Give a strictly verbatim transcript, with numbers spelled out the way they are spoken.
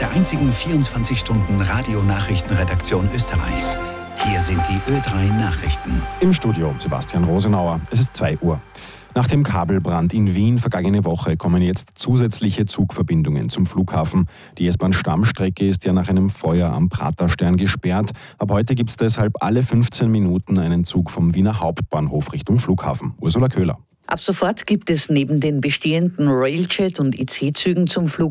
der einzigen vierundzwanzig Stunden Radionachrichtenredaktion Österreichs. Hier sind die Ö drei Nachrichten. Im Studio Sebastian Rosenauer. Es ist zwei Uhr. Nach dem Kabelbrand in Wien vergangene Woche kommen jetzt zusätzliche Zugverbindungen zum Flughafen. Die S-Bahn-Stammstrecke ist ja nach einem Feuer am Praterstern gesperrt. Ab heute gibt es deshalb alle fünfzehn Minuten einen Zug vom Wiener Hauptbahnhof Richtung Flughafen. Ursula Köhler. Ab sofort gibt es neben den bestehenden Railjet- und I C-Zügen zum Flughafen